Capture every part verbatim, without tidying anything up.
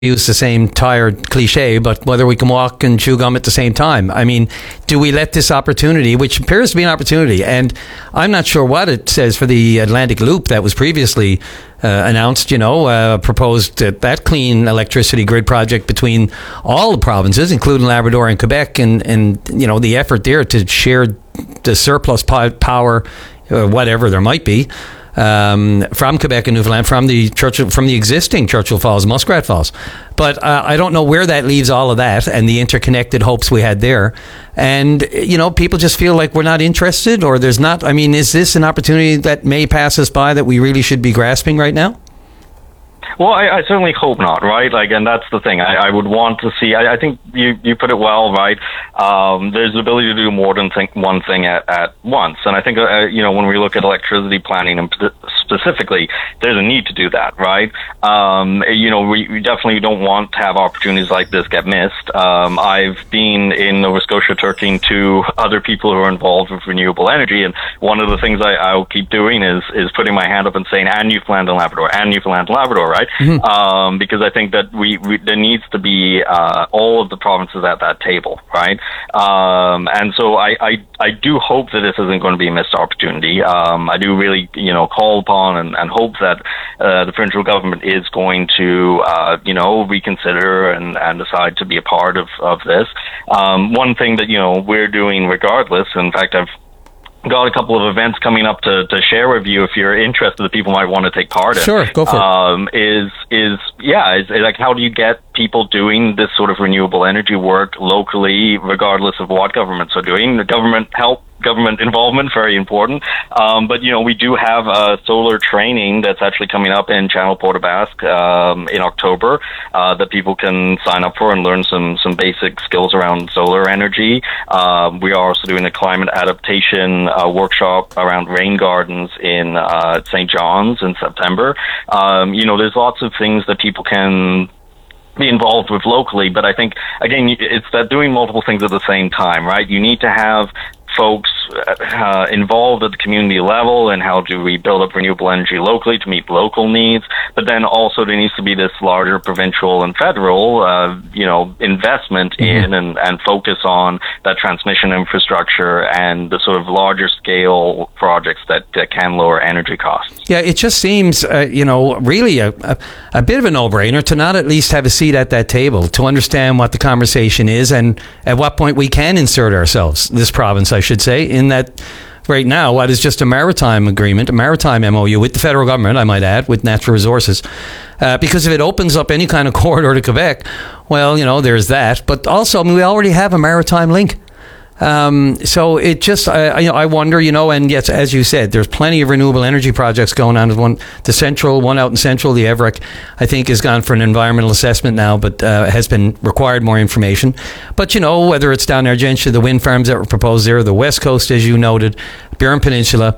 use the same tired cliche, but whether we can walk and chew gum at the same time. I mean, do we let this opportunity, which appears to be an opportunity, and I'm not sure what it says for the Atlantic Loop that was previously uh, announced, you know, uh, proposed that, that clean electricity grid project between all the provinces, including Labrador and Quebec, and, and you know, the effort there to share the surplus power, uh, whatever there might be, Um, from Quebec and Newfoundland, from the Churchill, from the existing Churchill Falls, Muskrat Falls. But uh, I don't know where that leaves all of that and the interconnected hopes we had there. And, you know, people just feel like we're not interested, or there's not. I mean, is this an opportunity that may pass us by that we really should be grasping right now? Well, I, I certainly hope not, right? Like, and that's the thing. I, I would want to see. I, I think you, you put it well, right? Um, there's the ability to do more than think one thing at, at once, and I think uh, you know, when we look at electricity planning and specifically, there's a need to do that, right? Um, you know, we, we definitely don't want to have opportunities like this get missed. Um, I've been in Nova Scotia talking to other people who are involved with renewable energy, and one of the things I, I'll keep doing is is putting my hand up and saying, and Newfoundland and Labrador, and Newfoundland and Labrador, right? Mm-hmm. Um, because I think that we, we there needs to be uh, all of the provinces at that table, right? Um, and so I, I I do hope that this isn't going to be a missed opportunity. Um, I do really, you know, call upon and, and hope that uh, the provincial government is going to, uh, you know, reconsider and, and decide to be a part of, of this. Um, one thing that, you know, we're doing regardless, in fact, I've got a couple of events coming up to, to share with you if you're interested, that people might want to take part in. Sure, go for um, it. Is, is, yeah, is, is like, how do you get people doing this sort of renewable energy work locally, regardless of what governments are doing? The government help, government involvement, very important. Um, but, you know, we do have a solar training that's actually coming up in Channel Port aux Basques um, in October uh, that people can sign up for and learn some, some basic skills around solar energy. Um, we are also doing a climate adaptation uh, workshop around rain gardens in uh, Saint John's in September. Um, you know, there's lots of things that people can be involved with locally, but I think, again, it's that doing multiple things at the same time, right? You need to have folks uh, involved at the community level, and how do we build up renewable energy locally to meet local needs, but then also there needs to be this larger provincial and federal uh, you know, investment mm-hmm. in and, and focus on that transmission infrastructure and the sort of larger scale projects that uh, can lower energy costs. Yeah, it just seems uh, you know, really a, a, a bit of a no-brainer to not at least have a seat at that table, to understand what the conversation is and at what point we can insert ourselves, this province, I should say, in that right now what is just a maritime agreement, a maritime M O U with the federal government, I might add, with natural resources. Uh, because if it opens up any kind of corridor to Quebec, well, you know, there's that. But also, I mean, we already have a maritime link. Um, so it just, I, you know, I wonder, you know, and yes, as you said, there's plenty of renewable energy projects going on. One, the Central, one out in Central, the Everick, I think has gone for an environmental assessment now, but uh, has been required more information. But, you know, whether it's down there, Argentia, the wind farms that were proposed there, the West Coast, as you noted, Burin Peninsula.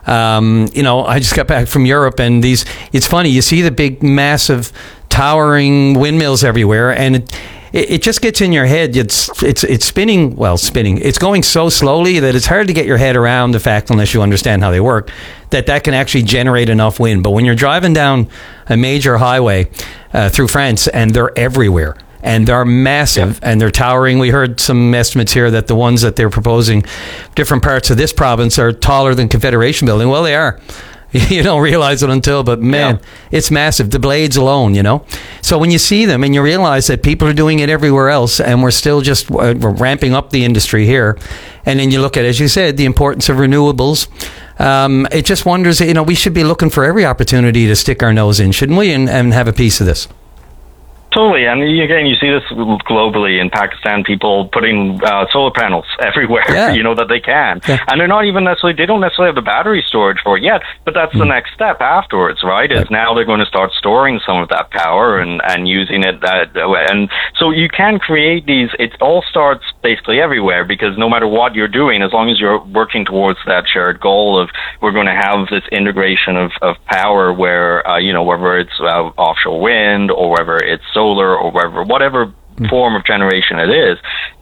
Um, you know, I just got back from Europe, and these, it's funny, you see the big, massive, towering windmills everywhere, and it, it just gets in your head. It's it's it's spinning, well, spinning. It's going so slowly that it's hard to get your head around the fact, unless you understand how they work, that that can actually generate enough wind. But when you're driving down a major highway uh, through France, and they're everywhere, and they're massive, yeah. and they're towering. We heard some estimates here that the ones that they're proposing, different parts of this province, are taller than Confederation Building. Well, they are. You don't realize it until, but man, yeah. it's massive. The blades alone, you know. So when you see them and you realize that people are doing it everywhere else, and we're still just uh, we're ramping up the industry here, and then you look at, as you said, the importance of renewables. Um, it just wonders, you know, we should be looking for every opportunity to stick our nose in, shouldn't we, and, and have a piece of this. Totally, and again, you see this globally in Pakistan, people putting uh, solar panels everywhere, yeah. you know, that they can. Yeah. And they're not even necessarily, they don't necessarily have the battery storage for it yet, but that's mm. the next step afterwards, right? Is right. now they're going to start storing some of that power and, and using it that way. And so you can create these, it all starts basically everywhere, because no matter what you're doing, as long as you're working towards that shared goal of, we're going to have this integration of, of power where, uh, you know, whether it's uh, offshore wind or whether it's solar or whatever, whatever form of generation it is,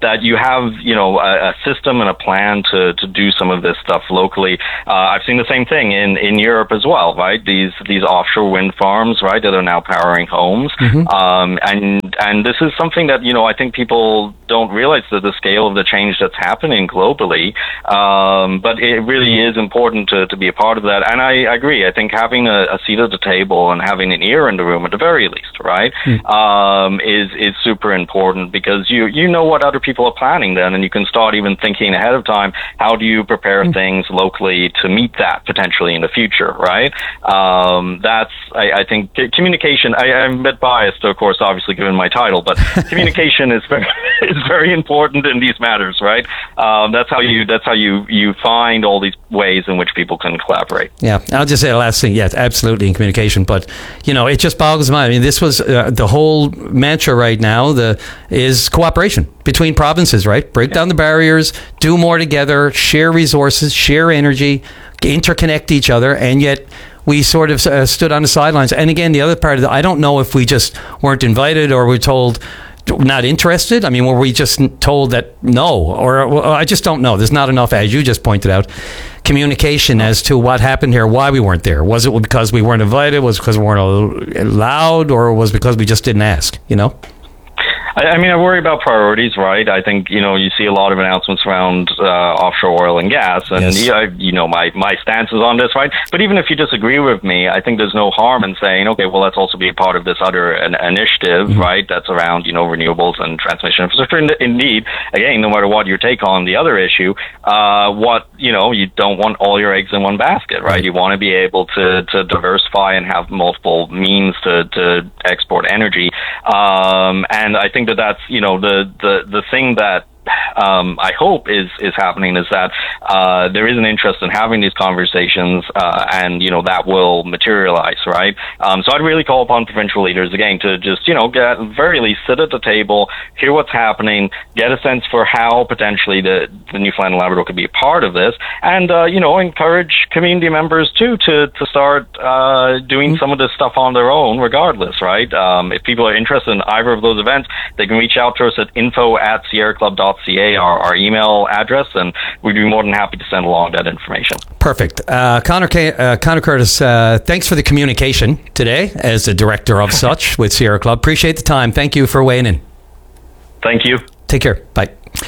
that you have, you know, a, a system and a plan to, to do some of this stuff locally. Uh, I've seen the same thing in, in Europe as well, right? These these offshore wind farms, right, that are now powering homes. Mm-hmm. Um, and and this is something that, you know, I think people don't realize that the scale of the change that's happening globally. Um, but it really is important to, to be a part of that. And I, I agree. I think having a, a seat at the table and having an ear in the room at the very least, right, mm. um, is is super important, because you, you know what other people are planning then, and you can start even thinking ahead of time, how do you prepare mm. things locally to meet that potentially in the future, right? Um, that's, I, I think, communication, I, I'm a bit biased, of course, obviously, given my title, but communication is very, is very important in these matters, right? Um, that's how you, that's how you, you find all these ways in which people can collaborate. Yeah, I'll just say the last thing. Yes, absolutely in communication, but you know, it just boggles my mind. I mean, this was uh, the whole mantra right now. The is cooperation between provinces, right? Break down the barriers, do more together, share resources, share energy, interconnect each other, and yet we sort of uh, stood on the sidelines. And again, the other part of it, I don't know if we just weren't invited or we're told not interested. I mean, were we just told that no? Or well, I just don't know. There's not enough, as you just pointed out, communication as to what happened here, why we weren't there. Was it because we weren't invited? Was it because we weren't allowed? Or was it because we just didn't ask, you know? I, I mean, I worry about priorities, right? I think, you know, you see a lot of announcements around uh, offshore oil and gas, and, yes. you, you know, my, my stance is on this, right? But even if you disagree with me, I think there's no harm in saying, okay, well, let's also be a part of this other an, initiative, mm-hmm. right, that's around, you know, renewables and transmission infrastructure. Indeed, again, no matter what your take on the other issue, uh, what, you know, you don't want all your eggs in one basket, right? right. You want to be able to, to diversify and have multiple means to, to export energy. Um, and I think that that's, you know, the, the, the thing that um, I hope is, is happening is that uh, there is an interest in having these conversations, uh, and, you know, that will materialize, right? Um, so I'd really call upon provincial leaders, again, to just, you know, get, at the very least, sit at the table, hear what's happening, get a sense for how potentially the, the Newfoundland and Labrador could be a part of this, and, uh, you know, encourage community members, too, to, to start uh, doing some of this stuff on their own, regardless, right? Um, if people are interested in either of those events, they can reach out to us at info at sierra club dot c a, our, our email address, and we'd be more than happy to send along that information. Perfect. Uh, Connor, K- uh, Connor Curtis, uh, thanks for the communication today as the director of such with Sierra Club. Appreciate the time. Thank you for weighing in. Thank you. Take care. Bye.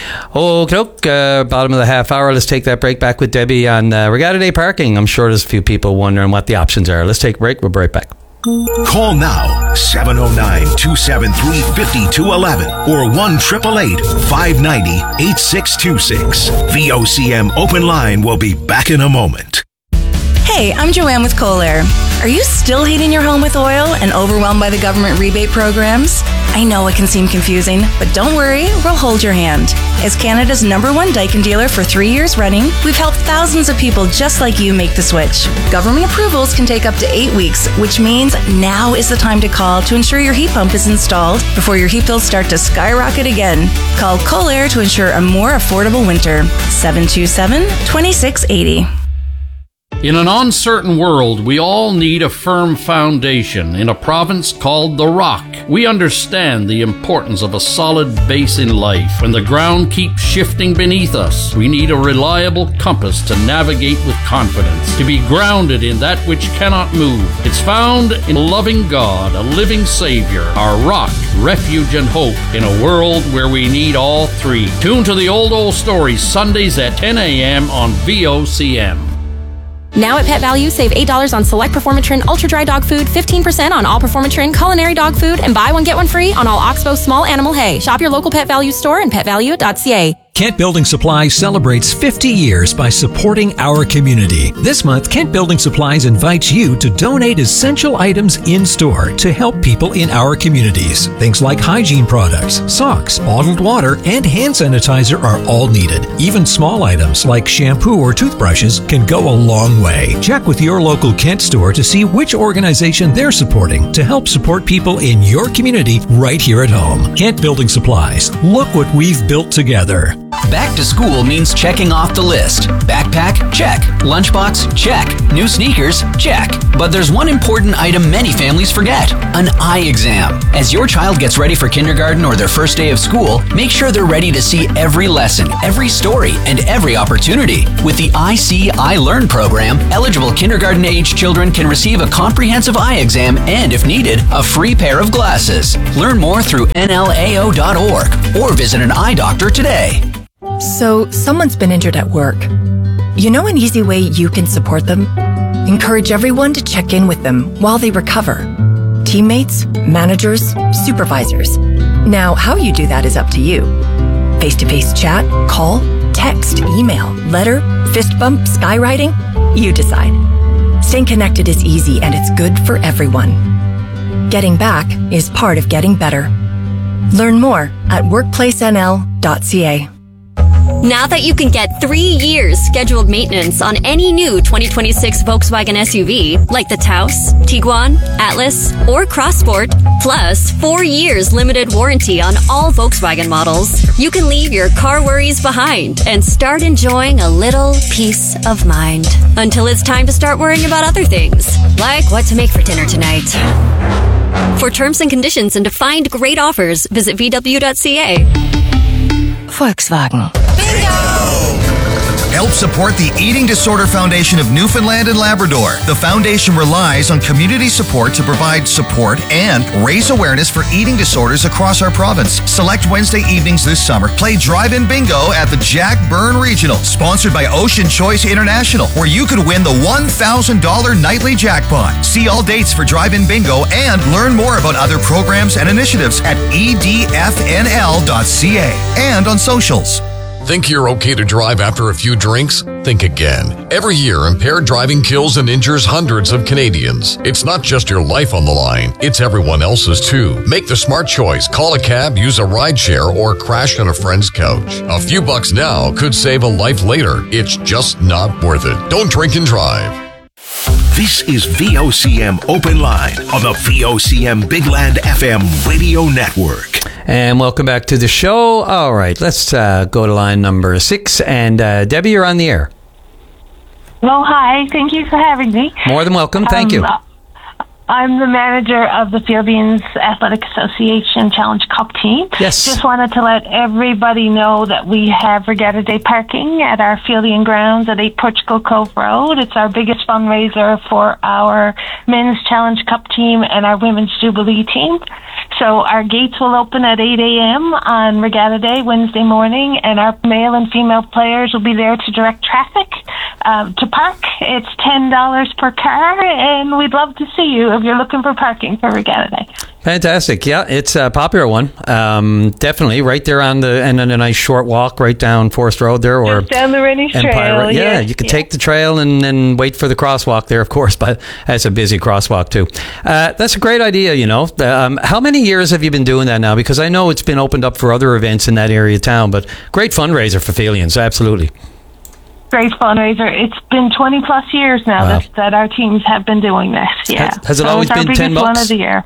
Okay, uh, bottom of the half hour. Let's take that break. Back with Debbie on uh, Regatta Day parking. I'm sure there's a few people wondering what the options are. Let's take a break. We'll be right back. Call now, seven oh nine, two seven three, five two one one or one eight eight eight, five nine zero, eight six two six. V O C M Open Line will be back in a moment. Hey, I'm Joanne with Kohler. Are you still heating your home with oil and overwhelmed by the government rebate programs? I know it can seem confusing, but don't worry, we'll hold your hand. As Canada's number one Daikin dealer for three years running, we've helped thousands of people just like you make the switch. Government approvals can take up to eight weeks, which means now is the time to call to ensure your heat pump is installed before your heat bills start to skyrocket again. Call Kohler to ensure a more affordable winter. seven two seven, two six eight zero. In an uncertain world, we all need a firm foundation in a province called the Rock. We understand the importance of a solid base in life. When the ground keeps shifting beneath us, we need a reliable compass to navigate with confidence, to be grounded in that which cannot move. It's found in a loving God, a living Savior, our rock, refuge, and hope in a world where we need all three. Tune to the Old Old Stories Sundays at ten a.m. on V O C M. Now at Pet Value, save eight dollars on select Performatrin Ultra Dry Dog Food, fifteen percent on all Performatrin Culinary Dog Food, and buy one, get one free on all Oxbow Small Animal Hay. Shop your local Pet Value store and pet value dot c a. Kent Building Supplies celebrates fifty years by supporting our community. This month, Kent Building Supplies invites you to donate essential items in-store to help people in our communities. Things like hygiene products, socks, bottled water, and hand sanitizer are all needed. Even small items like shampoo or toothbrushes can go a long way. Check with your local Kent store to see which organization they're supporting to help support people in your community right here at home. Kent Building Supplies. Look what we've built together. Back to school means checking off the list. Backpack? Check. Lunchbox? Check. New sneakers? Check. But there's one important item many families forget: an eye exam. As your child gets ready for kindergarten or their first day of school, make sure they're ready to see every lesson, every story, and every opportunity. With the I See, I Learn program, eligible kindergarten-age children can receive a comprehensive eye exam and, if needed, a free pair of glasses. Learn more through N L A O dot org or visit an eye doctor today. So, someone's been injured at work. You know an easy way you can support them? Encourage everyone to check in with them while they recover. Teammates, managers, supervisors. Now, how you do that is up to you. Face-to-face chat, call, text, email, letter, fist bump, skywriting? You decide. Staying connected is easy and it's good for everyone. Getting back is part of getting better. Learn more at workplace N L dot C A. Now that you can get three years scheduled maintenance on any new twenty twenty-six Volkswagen S U V, like the Taos, Tiguan, Atlas, or Crossport, plus four years limited warranty on all Volkswagen models, you can leave your car worries behind and start enjoying a little peace of mind. Until it's time to start worrying about other things, like what to make for dinner tonight. For terms and conditions and to find great offers, visit V W dot C A. Volkswagen. Help support the Eating Disorder Foundation of Newfoundland and Labrador. The foundation relies on community support to provide support and raise awareness for eating disorders across our province. Select Wednesday evenings this summer. Play drive-in bingo at the Jack Byrne Regional, sponsored by Ocean Choice International, where you could win the one thousand dollars nightly jackpot. See all dates for drive-in bingo and learn more about other programs and initiatives at E D F N L dot C A and on socials. Think you're okay to drive after a few drinks? Think again. Every year, impaired driving kills and injures hundreds of Canadians. It's not just your life on the line, it's everyone else's too. Make the smart choice. Call a cab, use a rideshare, or crash on a friend's couch. A few bucks now could save a life later. It's just not worth it. Don't drink and drive. This is V O C M Open Line on the V O C M Big Land F M radio network. And welcome back to the show. All right, let's uh, go to line number six. And uh, Debbie, you're on the air. Well, hi. Thank you for having me. More than welcome. Thank um, you. I'm the manager of the Fieldings Athletic Association Challenge Cup team. Yes. Just wanted to let everybody know that we have Regatta Day parking at our fielding grounds at eight Portugal Cove Road. It's our biggest fundraiser for our Men's Challenge Cup team and our Women's Jubilee team. So our gates will open at eight a.m. on Regatta Day, Wednesday morning, and our male and female players will be there to direct traffic um, to park. It's ten dollars per car, and we'd love to see you if you're looking for parking for Regatta Day. Fantastic. Yeah, it's a popular one. Um, definitely right there on the, and then a nice short walk right down Forest Road there. Or just down the Rennie's Empire Trail. Road. Yeah, yeah, you can yeah. take the trail and then wait for the crosswalk there, of course, but that's a busy crosswalk too. Uh, that's a great idea, you know. Um, how many years have you been doing that now? Because I know it's been opened up for other events in that area of town, but great fundraiser for Felians, absolutely. Great fundraiser. It's been twenty plus years now Wow. that, that our teams have been doing this. Yeah. Has, has it So always it's our been ten biggest one bucks? of the year.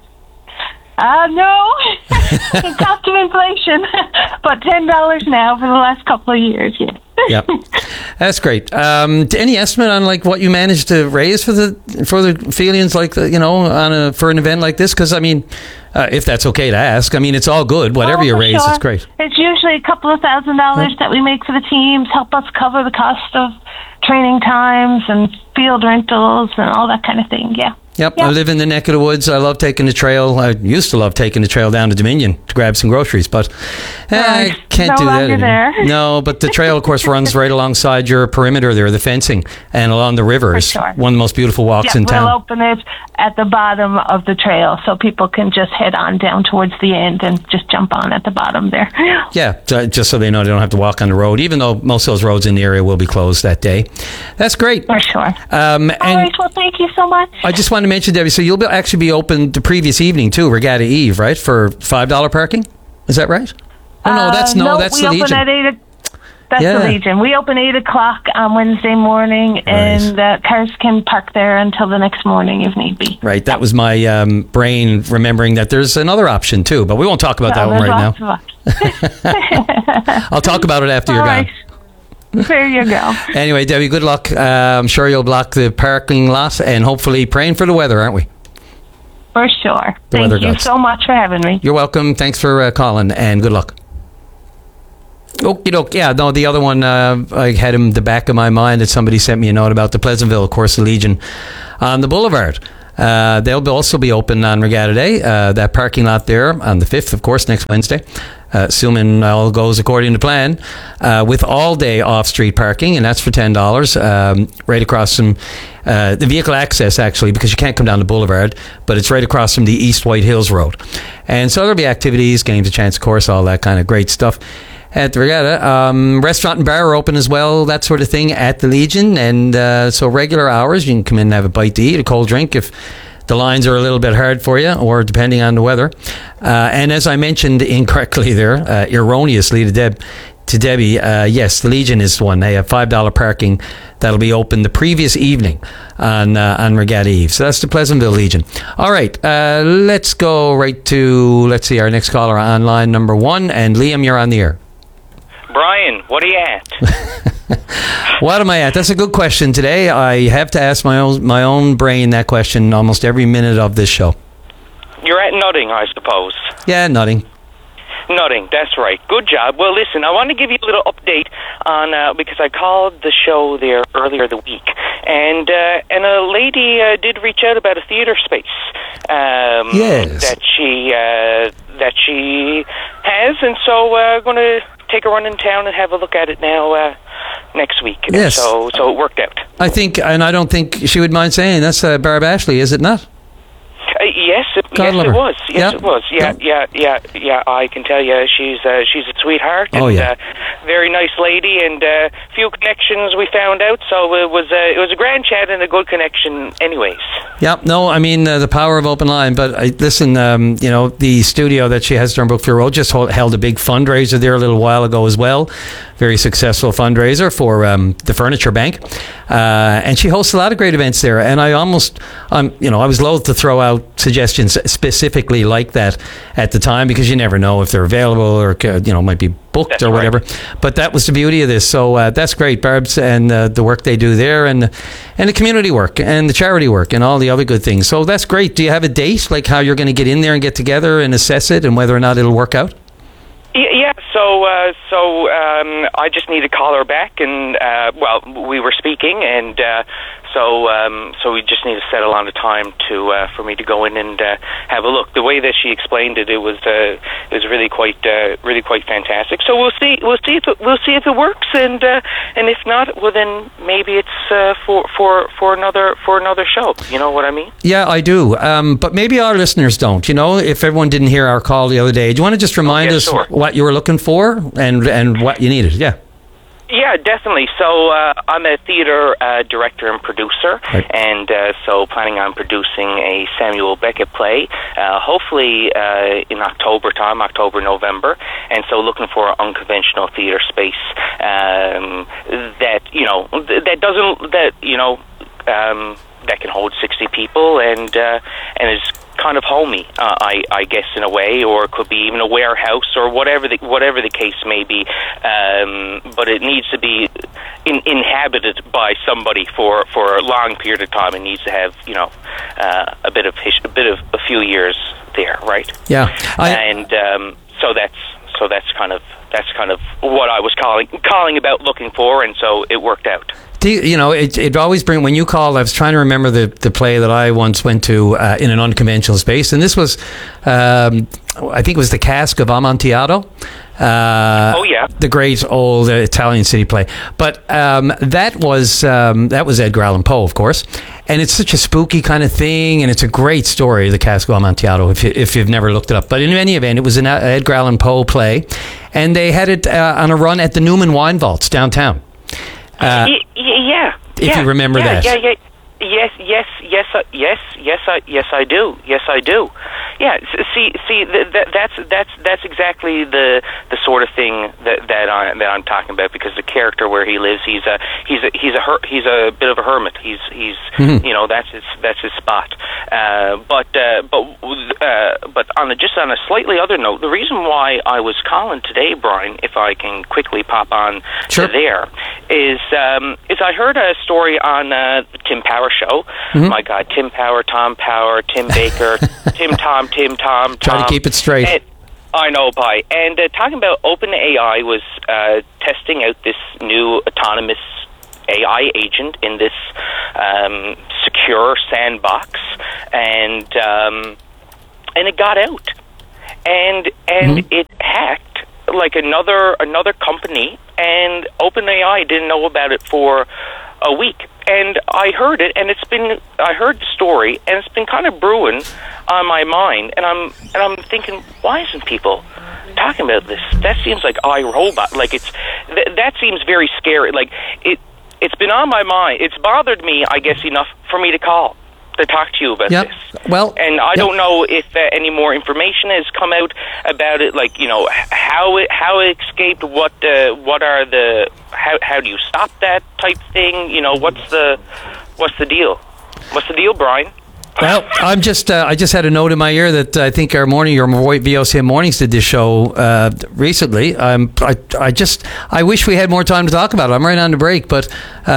Uh, no, the cost of inflation, but ten dollars now for the last couple of years, yeah. Yep, that's great. Um, any estimate on like what you managed to raise for the for the Felians, like the, you know, on a for an event like this? Because I mean, uh, if that's okay to ask, I mean, it's all good. Whatever Oh, you for raise, sure. it's great. It's usually a couple of thousand dollars that we make for the teams, help us cover the cost of training times and field rentals and all that kind of thing, yeah. Yep, Yeah. I live in the neck of the woods. I love taking the trail. I used to love taking the trail down to Dominion to grab some groceries, but eh, I Right. can't No do that longer anymore. there. No, but the trail, of course, runs right alongside your perimeter there, the fencing, and along the river. For It's sure. one of the most beautiful walks Yeah, in town. we'll open it at the bottom of the trail so people can just head on down towards the end and just jump on at the bottom there. Yeah, ju- just so they know they don't have to walk on the road, even though most of those roads in the area will be closed that day. That's great. For sure. Um, All and right, well, thank you so much. I just wanted to mention, Debbie, so you'll be, actually be open the previous evening too, Regatta Eve, right, for five dollars parking? Is that right? Oh, no, that's no, Uh, that's we the open Legion. At eight o- that's Yeah. the Legion. We open eight o'clock on Wednesday morning, and uh, cars can park there until the next morning if need be. Right, that was my um, brain remembering that there's another option too, but we won't talk about Well, that one there's right lots now. of options. I'll talk about it after All you're right. gone. There you go. Anyway, Debbie, good luck. Uh, I'm sure you'll block the parking lot, and hopefully praying for the weather, aren't we? For sure. The Thank weather you gods. so much for having me. You're welcome. Thanks for uh, calling, and good luck. Okie doke. Yeah, no, the other one, uh, I had in the back of my mind that somebody sent me a note about the Pleasantville, of course, the Legion on the Boulevard. Uh, they'll be also be open on Regatta Day. Uh, that parking lot there on the fifth, of course, next Wednesday, uh, assuming all goes according to plan, uh, with all-day off-street parking, and that's for ten dollars, um, right across from uh, the vehicle access, actually, because you can't come down the Boulevard, but it's right across from the East White Hills Road. And so there'll be activities, games of chance, of course, all that kind of great stuff at the Regatta. Um, restaurant and bar are open as well, that sort of thing at the Legion. And uh, so regular hours, you can come in and have a bite to eat, a cold drink if the lines are a little bit hard for you, or depending on the weather. Uh, and as I mentioned incorrectly there, uh, erroneously to Deb, to Debbie, uh, yes, the Legion is the one. They have five dollars parking that'll be open the previous evening on uh, on Regatta Eve. So that's the Pleasantville Legion. All right, uh, let's go right to, let's see, our next caller on line number one. And Liam, you're on the air. Brian, what are you at? What am I at? That's a good question today. I have to ask my own my own brain that question almost every minute of this show. You're at Nutting, I suppose. Yeah, nothing. Nutting, that's right. Good job. Well, listen, I want to give you a little update on, uh, because I called the show there earlier the week, and uh, and a lady uh, did reach out about a theater space um, yes. that she uh, that she has, and so I'm uh, going to take a run in town and have a look at it now uh, next week. Yes. So, so it worked out. I think, and I don't think she would mind saying, that's uh, Barb Ashley, is it not? Uh, yes, it, God yes, love it her. was. Yes, Yeah. it was. Yeah, yeah, yeah, yeah. I can tell you, she's uh, she's a sweetheart. And, Oh, yeah. uh, very nice lady, and a uh, few connections we found out. So it was uh, it was a grand chat and a good connection, anyways. Yeah, no, I mean, uh, the power of open line. But I, listen, um, you know, the studio that she has there on Brookfield Road just hold, held a big fundraiser there a little while ago as well. Very successful fundraiser for um, the Furniture Bank. Uh, and she hosts a lot of great events there. And I almost, um, you know, I was loath to throw out suggestions specifically like that at the time, because you never know if they're available or, you know, might be booked That's or whatever. Right. But that was the beauty of this. So uh, that's great, Barb's, and uh, the work they do there, and and the community work and the charity work and all the other good things. So that's great. Do you have a date, like how you're going to get in there and get together and assess it and whether or not it'll work out? Yeah, so uh, so um, I just need to call her back, and uh, well, we were speaking, and uh, so um, so we just need to settle on a time to uh, for me to go in and uh, have a look. The way that she explained it, it was uh, it was really quite uh, really quite fantastic. So we'll see we'll see if it, we'll see if it works, and uh, and if not, well then maybe it's uh, for for for another for another show. You know what I mean? Yeah, I do. Um, but maybe our listeners don't. You know, if everyone didn't hear our call the other day, do you want to just remind yeah, us sure. what you were looking for and and what you needed? Yeah. Yeah, definitely. So uh, I'm a theater uh, director and producer, right. and uh, so planning on producing a Samuel Beckett play, uh, hopefully uh, in October time, October, November, and so looking for an unconventional theater space um, that, you know, that doesn't, that, you know, um, that can hold sixty people and uh, and is kind of homey, uh, I, I guess, in a way, or it could be even a warehouse or whatever the whatever the case may be. Um, but it needs to be in, inhabited by somebody for, for a long period of time. It needs to have, you know, uh, a bit of his, a bit of a few years there, right? Yeah, I, and um, so that's so that's kind of that's kind of what I was calling calling about looking for, and so it worked out. Do you, you know, it it always bring, when you called, I was trying to remember the, the play that I once went to uh, in an unconventional space, and this was, um, I think it was The Cask of Amontillado. Uh, oh yeah, the great old uh, Italian city play. But um, that was um, that was Edgar Allan Poe, of course, and it's such a spooky kind of thing, and it's a great story, The Cask of Amontillado, if you, if you've never looked it up. But in any event, it was an Edgar Allan Poe play, and they had it uh, on a run at the Newman Wine Vaults downtown. Uh, y- y- yeah, if yeah, you remember yeah, that. Yeah, yeah, Yes, yes, yes, uh, yes, yes, I, yes, I do. Yes, I do. Yeah. s- See, see, th- th- that's that's that's exactly the the sort of thing that that I that I'm talking about. Because the character where he lives, he's a he's a he's a her- he's a bit of a hermit. He's he's Mhm. you know that's his that's his spot. Uh, but uh, but uh, but on a, just on a slightly other note, the reason why I was calling today, Brian, if I can quickly pop on Sure. to there, is um, is I heard a story on uh, the Tim Power show. Mhm. My God, Tim Power, Tom Power, Tim Baker, Tim Tom, Tim Tom, Tom. Try to keep it straight. And, I know, Pi. And uh, talking about OpenAI was uh, testing out this new autonomous A I agent in this um, secure sandbox, and um, and it got out, and and Mm-hmm. it hacked like another another company, and OpenAI didn't know about it for a week. And I heard it, and it's been I heard the story, and it's been kind of brewing on my mind, and I'm and I'm thinking, why isn't people talking about this? That seems like iRobot. Like it's th- that seems very scary. Like it it's been on my mind. It's bothered me, I guess, enough for me to call to talk to you about Yep. this. Well, And I yep. don't know if uh, any more information has come out about it. Like, you know, h- how it how it escaped. What uh, what are the how how do you stop that type thing? You know, what's the what's the deal? What's the deal, Brian? Well, I'm just, uh, I just had a note in my ear that I think our morning, your V O C M mornings did this show uh, recently. Um, I, I just, I wish we had more time to talk about it. I'm right on the break, but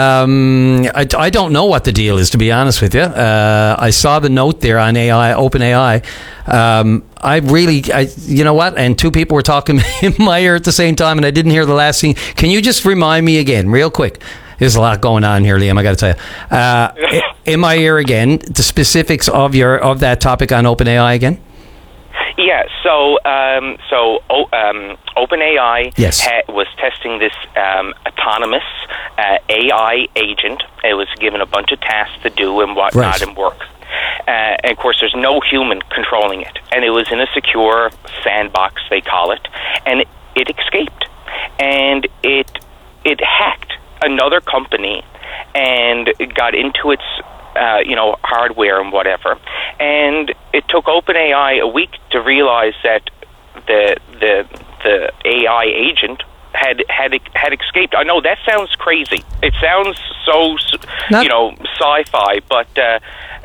um, I, I don't know what the deal is, to be honest with you. Uh, I saw the note there on A I, OpenAI. Um, I really, I, you know what? And two people were talking in my ear at the same time, and I didn't hear the last thing. Can you just remind me again, real quick? There's a lot going on here, Liam. I got to tell you. Uh, in my ear again, the specifics of your of that topic on OpenAI again. Yeah, so um, so o- um, OpenAI Yes. ha- was testing this um, autonomous uh, A I agent. It was given a bunch of tasks to do and whatnot Right. and work. Uh, and of course, there's no human controlling it, and it was in a secure sandbox, they call it, and it, it escaped, and it it hacked another company and it got into its uh, you know hardware and whatever, and it took OpenAI a week to realize that the the the A I agent had had had escaped. I know that sounds crazy. It sounds so Not- you know sci-fi, but uh,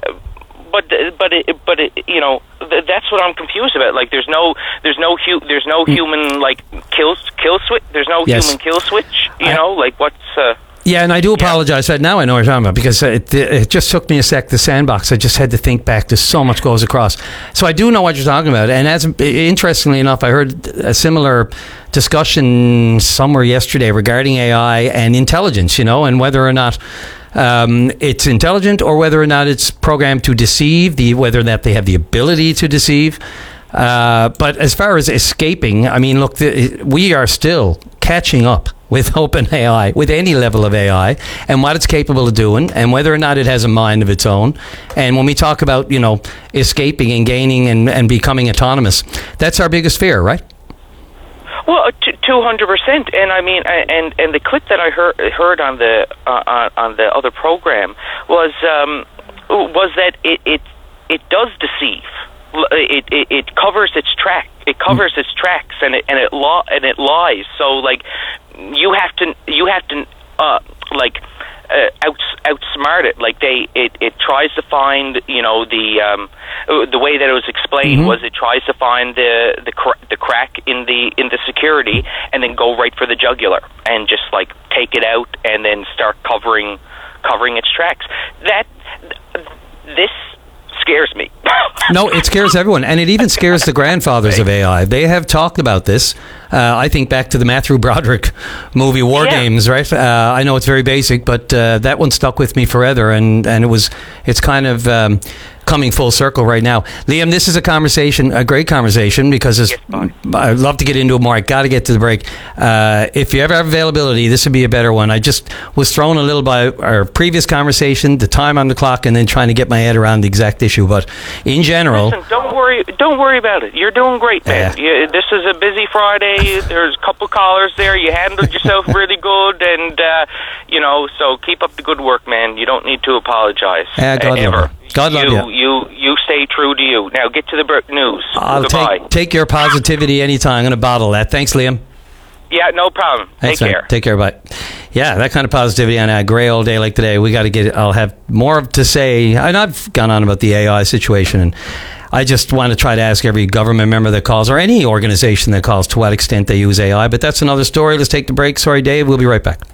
but but it, but it, you know th- that's what I'm confused about. Like there's no there's no hu- there's no human like kill kill switch. There's no Yes. human kill switch. You I- know, like what's uh, Yeah, and I do apologize. But now I know what you're talking about because it, it just took me a sec. The sandbox. I just had to think back. There's so much goes across. So I do know what you're talking about. And as interestingly enough, I heard a similar discussion somewhere yesterday regarding A I and intelligence. You know, and whether or not um, it's intelligent or whether or not it's programmed to deceive. The whether or not they have the ability to deceive. Uh, but as far as escaping, I mean, look, the, we are still catching up with OpenAI, with any level of A I, and what it's capable of doing, and whether or not it has a mind of its own. And when we talk about, you know, escaping and gaining and, and becoming autonomous, that's our biggest fear, right? well, two hundred percent. And I mean, I- and and the clip that I heard heard on the uh, on, on the other program was um, was that it it it does deceive. It, it it covers its track. It covers its tracks, and it and it lo- and it lies. So like, you have to you have to uh, like uh, out outsmart it. Like they it, it tries to find you know the um, the way that it was explained Mhm. was it tries to find the the cr- the crack in the in the security and then go right for the jugular and just like take it out and then start covering covering its tracks. That this scares me. No, it scares everyone, and it even scares the grandfathers of A I. They have talked about this. Uh, I think back to the Matthew Broderick movie War Yeah. Games, right? Uh, I know it's very basic, but uh, that one stuck with me forever, and, and it was it's kind of um, coming full circle right now. Liam, this is a conversation, a great conversation, because it's, I'd love to get into it more. I got to get to the break. Uh, if you ever have availability, this would be a better one. I just was thrown a little by our previous conversation, the time on the clock, and then trying to get my head around the exact issue. But in general, Listen, don't worry. Don't worry about it. You're doing great, man. You, this is a busy Friday. you, there's a couple callers there. You handled yourself really good, and uh, you know, so keep up the good work, man. You don't need to apologize. Yeah, God uh, ever. love you. God love you. you. You you stay true to you. Now get to the br- news. I'll Goodbye. take, take your positivity anytime. I'm going to bottle that. Thanks, Liam. Yeah, no problem. Thanks, Take man. care. Take care, bye. Yeah, that kind of positivity on a gray old day like today. We got to get it. I'll have more to say. And I've gone on about the A I situation, and I just want to try to ask every government member that calls, or any organization that calls, to what extent they use A I. But that's another story. Let's take the break. Sorry, Dave. We'll be right back.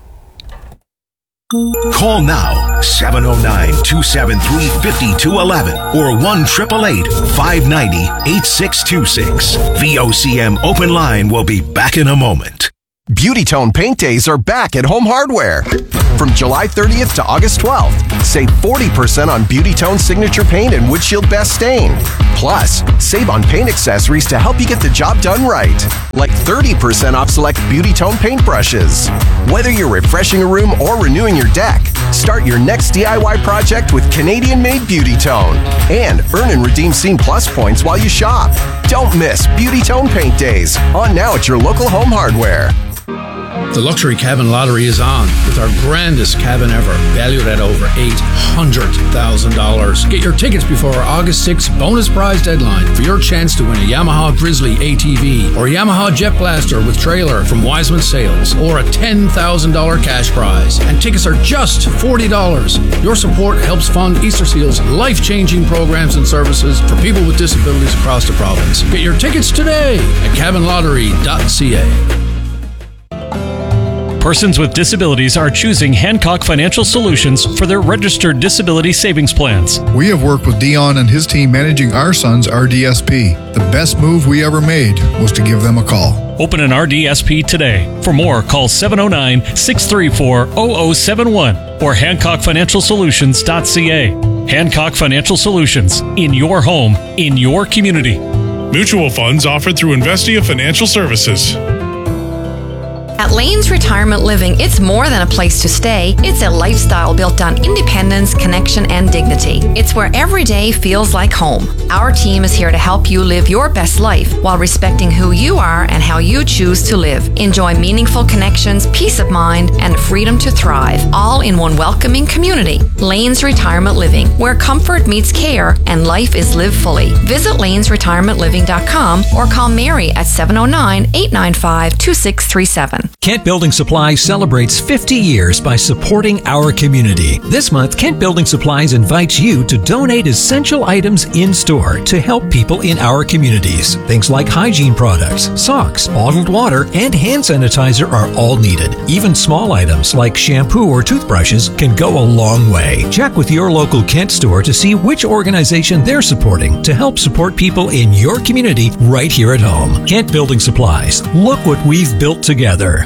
Call now, seven oh nine, two seven three, five two one one or one eight eight eight, five nine zero, eight six two six. V O C M Open Line will be back in a moment. Beauty Tone Paint Days are back at Home Hardware. From July thirtieth to August twelfth, save forty percent on Beauty Tone Signature Paint and Windshield Best Stain. Plus, save on paint accessories to help you get the job done right, like thirty percent off select Beauty Tone paint brushes. Whether you're refreshing a room or renewing your deck, start your next D I Y project with Canadian-made Beauty Tone and earn and redeem Scene Plus points while you shop. Don't miss Beauty Tone Paint Days, on now at your local Home Hardware. The Luxury Cabin Lottery is on with our grandest cabin ever, valued at over eight hundred thousand dollars. Get your tickets before our August sixth bonus prize deadline for your chance to win a Yamaha Grizzly A T V or Yamaha Jet Blaster with trailer from Wiseman Sales, or a ten thousand dollars cash prize. And tickets are just forty dollars. Your support helps fund Easter Seal's life-changing programs and services for people with disabilities across the province. Get your tickets today at cabin lottery dot c a. Persons with disabilities are choosing Hancock Financial Solutions for their registered disability savings plans. We have worked with Dion and his team managing our son's R D S P. The best move we ever made was to give them a call. Open an R D S P today. For more, call seven oh nine, six three four, zero zero seven one or hancock financial solutions dot c a. Hancock Financial Solutions. In your home, in your community. Mutual funds offered through Investia Financial Services. At Lanes Retirement Living, it's more than a place to stay. It's a lifestyle built on independence, connection, and dignity. It's where every day feels like home. Our team is here to help you live your best life while respecting who you are and how you choose to live. Enjoy meaningful connections, peace of mind, and freedom to thrive, all in one welcoming community. Lanes Retirement Living, where comfort meets care and life is lived fully. Visit lanes retirement living dot com or call Mary at seven oh nine, eight nine five, two six three seven. Kent Building Supplies celebrates fifty years by supporting our community. This month, Kent Building Supplies invites you to donate essential items in store to help people in our communities. Things like hygiene products, socks, bottled water, and hand sanitizer are all needed. Even small items like shampoo or toothbrushes can go a long way. Check with your local Kent store to see which organization they're supporting to help support people in your community right here at home. Kent Building Supplies. Look what we've built together.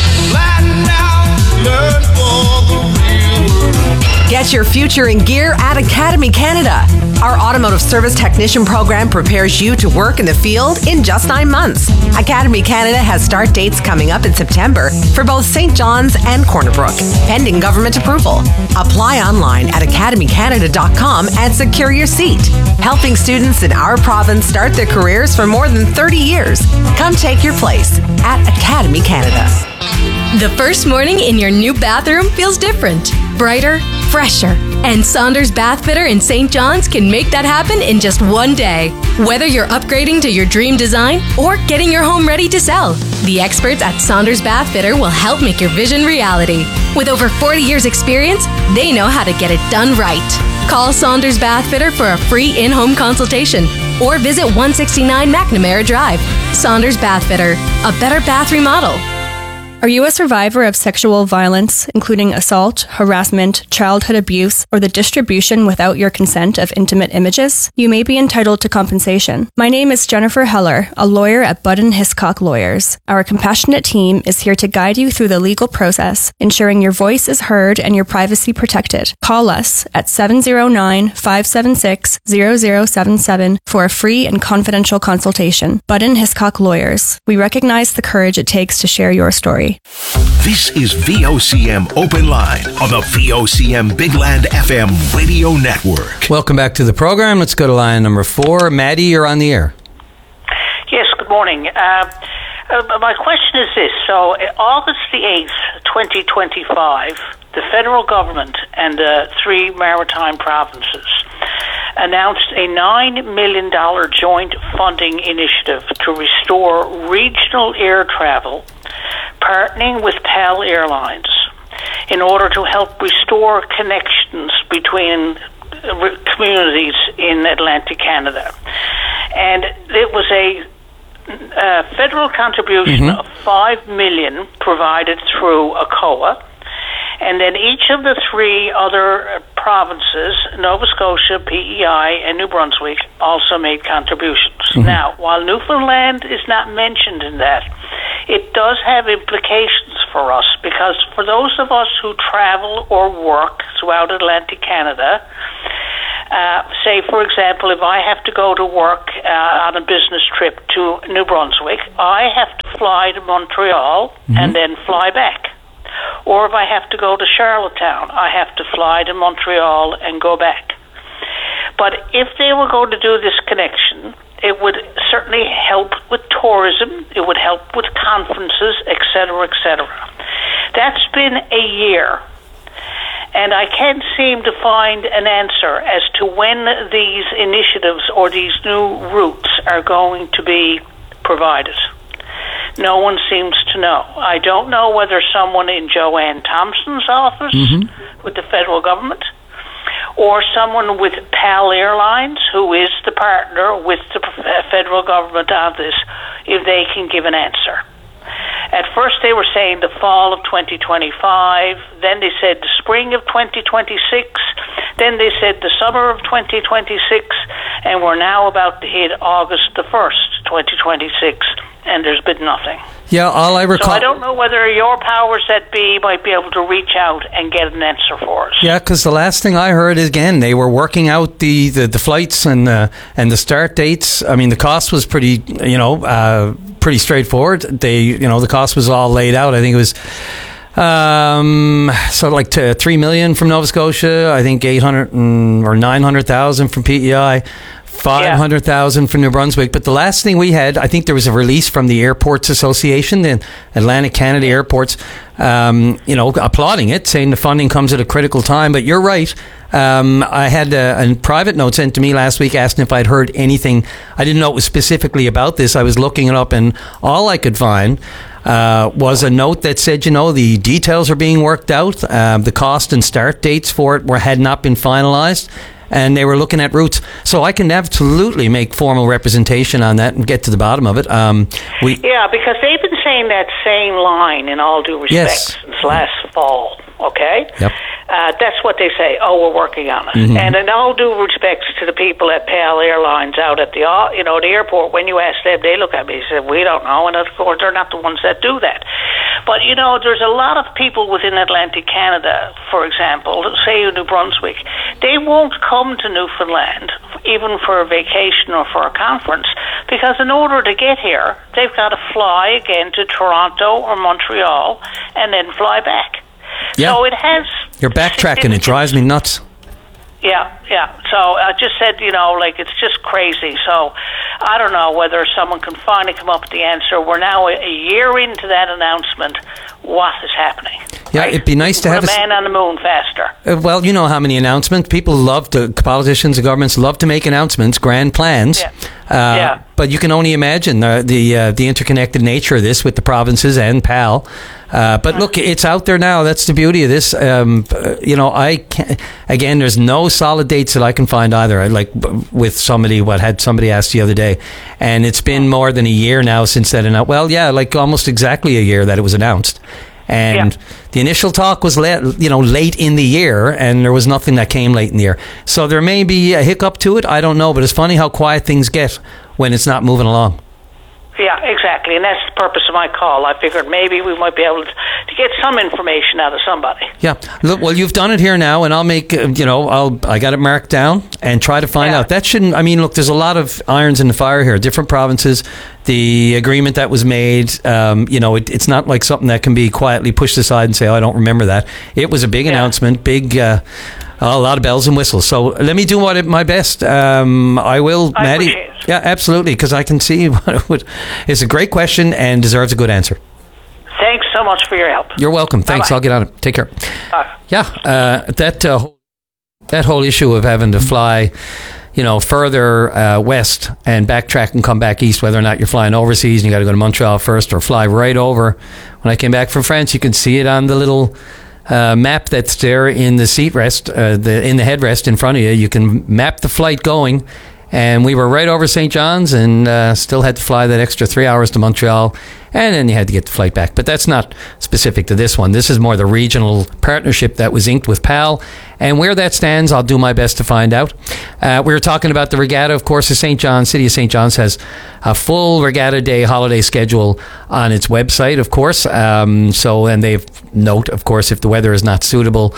Get your future in gear at Academy Canada. Our automotive service technician program prepares you to work in the field in just nine months. Academy Canada has start dates coming up in September for both Saint John's and Corner Brook, pending government approval. Apply online at academy canada dot com and secure your seat. Helping students in our province start their careers for more than thirty years. Come take your place at Academy Canada. The first morning in your new bathroom feels different, brighter, fresher. And Saunders Bath Fitter in Saint John's can make that happen in just one day. Whether you're upgrading to your dream design or getting your home ready to sell, the experts at Saunders Bath Fitter will help make your vision reality. With over forty years experience, they know how to get it done right. Call Saunders Bath Fitter for a free in-home consultation or visit one sixty-nine McNamara Drive. Saunders Bath Fitter, a better bath remodel. Are you a survivor of sexual violence, including assault, harassment, childhood abuse, or the distribution without your consent of intimate images? You may be entitled to compensation. My name is Jennifer Heller, a lawyer at Budden Hiscock Lawyers. Our compassionate team is here to guide you through the legal process, ensuring your voice is heard and your privacy protected. Call us at seven oh nine, five seven six, zero zero seven seven for a free and confidential consultation. Budden Hiscock Lawyers. We recognize the courage it takes to share your story. This is V O C M Open Line on the V O C M Big Land F M radio network. Welcome back to the program. Let's go to line number four. Maddie, you're on the air. Yes, good morning. Uh, uh, my question is this. So, uh, August the eighth, twenty twenty-five, the federal government and the uh, three maritime provinces announced a nine million dollars joint funding initiative to restore regional air travel, partnering with PAL Airlines, in order to help restore connections between uh, communities in Atlantic Canada. And it was a uh, federal contribution Mm-hmm. of five million dollars provided through ACOA. And then each of the three other provinces, Nova Scotia, P E I, and New Brunswick, also made contributions. Mm-hmm. Now, while Newfoundland is not mentioned in that, it does have implications for us, because for those of us who travel or work throughout Atlantic Canada, uh, say, for example, if I have to go to work uh, on a business trip to New Brunswick, I have to fly to Montreal Mm-hmm. and then fly back. Or if I have to go to Charlottetown, I have to fly to Montreal and go back. But if they were going to do this connection, it would certainly help with tourism, it would help with conferences, et cetera, et cetera. That's been a year, and I can't seem to find an answer as to when these initiatives or these new routes are going to be provided. No one seems to know. I don't know whether someone in Joanne Thompson's office Mm-hmm. with the federal government, or someone with PAL Airlines, who is the partner with the federal government on this, if they can give an answer. At first they were saying the fall of twenty twenty-five, then they said the spring of twenty twenty-six, then they said the summer of twenty twenty-six, and we're now about to hit August the first, twenty twenty-six, and there's been nothing. Yeah, all I recall. So I don't know whether your powers that be might be able to reach out and get an answer for us. Yeah, because the last thing I heard is, again, they were working out the, the, the flights and the and the start dates. I mean, the cost was pretty, you know, uh, pretty straightforward. They, you know, the cost was all laid out. I think it was um, so like to three million from Nova Scotia. I think eight hundred or nine hundred thousand from P E I. five hundred thousand for New Brunswick. But the last thing we had, I think there was a release from the Airports Association, the Atlantic Canada Airports, um, you know, applauding it, saying the funding comes at a critical time. But you're right. Um, I had a, a private note sent to me last week asking if I'd heard anything. I didn't know it was specifically about this. I was looking it up, and all I could find uh, was a note that said, you know, the details are being worked out. Uh, the cost and start dates for it were had not been finalized, and they were looking at routes. So I can absolutely make formal representation on that and get to the bottom of it. Um, we yeah, because they've been saying that same line, in all due respect, Yes. since last fall, okay? Yep. Uh, that's what they say. Oh, we're working on it. Mhm. And in all due respects to the people at PAL Airlines out at the uh, you know the airport, when you ask them, they look at me and say, "We don't know." And of course, they're not the ones that do that. But you know, there's a lot of people within Atlantic Canada, for example, say in New Brunswick, they won't come to Newfoundland even for a vacation or for a conference, because in order to get here, they've got to fly again to Toronto or Montreal and then fly back. Yeah. So it has. You're backtracking. It drives me nuts. Yeah, yeah. So I just said, you know, like, it's just crazy. So I don't know whether someone can finally come up with the answer. We're now a year into that announcement. What is happening? Yeah, it'd be nice to Put have a a s- man on the moon faster. Uh, well, you know how many announcements people love to. Politicians and governments love to make announcements, grand plans. Yeah. Uh, Yeah. But you can only imagine the the, uh, the interconnected nature of this with the provinces and PAL. Uh, but look, it's out there now. That's the beauty of this. Um, uh, you know, I can't, again, there's no solid dates that I can find either. I like b- with somebody, what had somebody asked the other day, and it's been more than a year now since that announced. Well, yeah, like almost exactly a year that it was announced. And the initial talk was late, you know, late in the year, and there was nothing that came late in the year. So there may be a hiccup to it. I don't know, but it's funny how quiet things get when it's not moving along. Yeah, exactly. And that's the purpose of my call. I figured maybe we might be able to, to get some information out of somebody. Yeah. Look, well, you've done it here now, and I'll make, uh, you know, I'll I got it marked down and try to find out. That shouldn't, I mean, look, there's a lot of irons in the fire here. Different provinces, the agreement that was made, um, you know, it, it's not like something that can be quietly pushed aside and say, oh, I don't remember that. It was a big announcement, big, uh, a lot of bells and whistles. So let me do what my best. Um, I will, I Maddie. appreciate it. Yeah, absolutely, because I can see what it would. It's a great question and deserves a good answer. Thanks so much for your help. You're welcome. Thanks. Bye-bye. I'll get on it. Take care. Bye. Yeah, uh, that uh, that whole issue of having to fly, you know, further uh, west and backtrack and come back east, whether or not you're flying overseas and you got to go to Montreal first or fly right over. When I came back from France, you could see it on the little uh, map that's there in the seat rest, uh, the in the headrest in front of you. You can map the flight going. And we were right over Saint John's and uh, still had to fly that extra three hours to Montreal. And then you had to get the flight back. But that's not specific to this one. This is more the regional partnership that was inked with P A L. And where that stands, I'll do my best to find out. Uh, we were talking about the regatta, of course, the Saint John's. City of Saint John's has a full regatta day holiday schedule on its website, of course. Um, so, and they've note, of course, if the weather is not suitable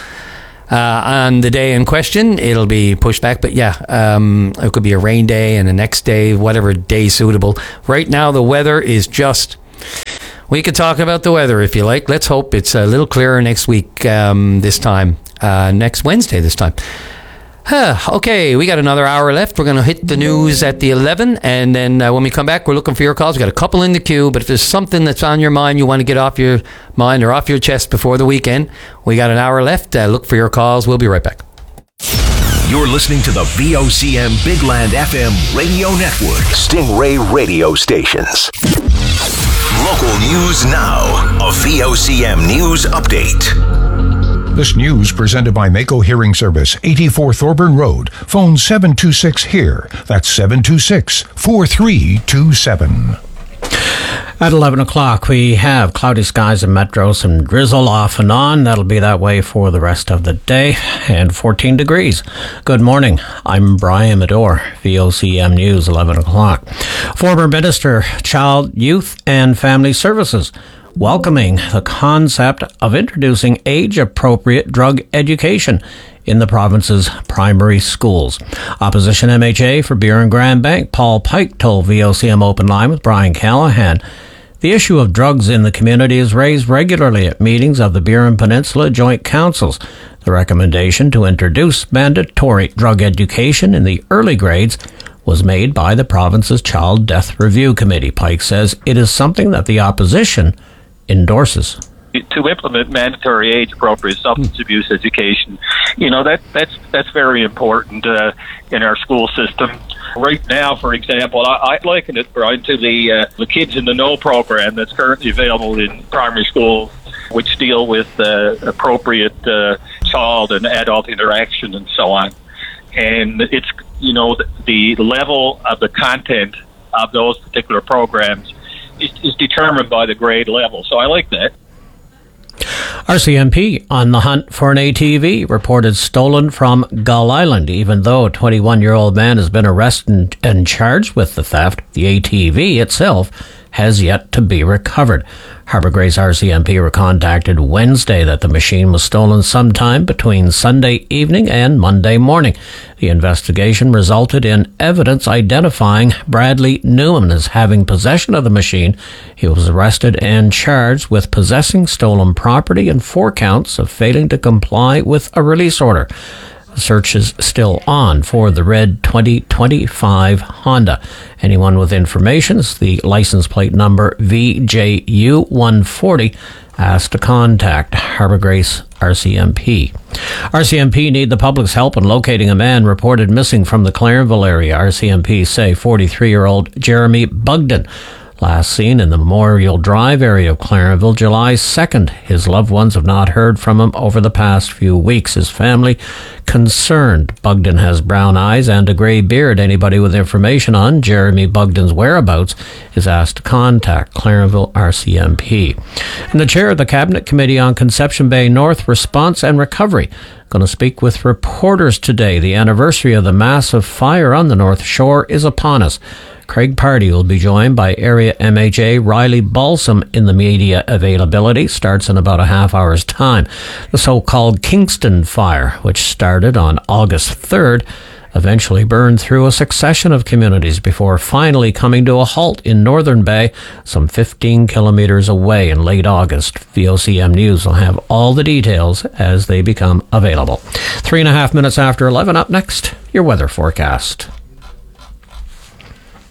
Uh, on the day in question, it'll be pushed back. But yeah, um, it could be a rain day and the next day, whatever day suitable. Right now, the weather is just... We could talk about the weather if you like. Let's hope it's a little clearer next week um, this time. Uh, next Wednesday this time. Huh, okay, we got another hour left. We're going to hit the news at the eleven, and then uh, when we come back, we're looking for your calls. We got a couple in the queue, but if there's something that's on your mind you want to get off your mind or off your chest before the weekend, we got an hour left. Uh, look for your calls. We'll be right back. You're listening to the V O C M Big Land F M radio network. Stingray radio stations. Local news now. A V O C M news update. This news presented by Mako Hearing Service, eighty-four Thorburn Road. Phone seven two six HEAR. That's seven two six, four three two seven. At eleven o'clock, we have cloudy skies in Metro, some drizzle off and on. That'll be that way for the rest of the day, and fourteen degrees. Good morning. I'm Brian Medore, V O C M News, eleven o'clock. Former Minister, Child, Youth and Family Services welcoming the concept of introducing age-appropriate drug education in the province's primary schools. Opposition M H A for Burin Grand Bank, Paul Pike, told V O C M Open Line with Brian Callahan. The issue of drugs in the community is raised regularly at meetings of the Burin Peninsula Joint Councils. The recommendation to introduce mandatory drug education in the early grades was made by the province's Child Death Review Committee. Pike says it is something that the opposition endorses. To implement mandatory age-appropriate substance abuse education, you know, that that's that's very important uh, in our school system. Right now, for example, I, I liken it, Brian, to the uh, the Kids in the Know program that's currently available in primary schools, which deal with uh, appropriate uh, child and adult interaction and so on. And it's, you know, the, the level of the content of those particular programs is, is determined by the grade level. So I like that. R C M P on the hunt for an A T V reported stolen from Gull Island. Even though a twenty-one-year-old man has been arrested and charged with the theft, the A T V itself has yet to be recovered. Harbour Grace R C M P were contacted Wednesday that the machine was stolen sometime between Sunday evening and Monday morning. The investigation resulted in evidence identifying Bradley Newman as having possession of the machine. He was arrested and charged with possessing stolen property and four counts of failing to comply with a release order. The search is still on for the red twenty twenty-five Honda. Anyone with information, is the license plate number V J U one forty, asked to contact Harbour Grace R C M P. R C M P need the public's help in locating a man reported missing from the Clarenville area. R C M P say forty-three-year-old Jeremy Bugden, last seen in the Memorial Drive area of Clarenville July second. His loved ones have not heard from him over the past few weeks. His family concerned. Bugden has brown eyes and a grey beard. Anybody with information on Jeremy Bugden's whereabouts is asked to contact Clarenville R C M P. And the chair of the Cabinet Committee on Conception Bay North Response and Recovery going to speak with reporters today. The anniversary of the massive fire on the North Shore is upon us. Craig Pardy will be joined by Area M H A Riley Balsam in the media availability. Starts in about a half hour's time. The so-called Kingston Fire, which started on August third, eventually burned through a succession of communities before finally coming to a halt in Northern Bay, some fifteen kilometers away in late August. V O C M News will have all the details as they become available. Three and a half minutes after eleven, up next, your weather forecast.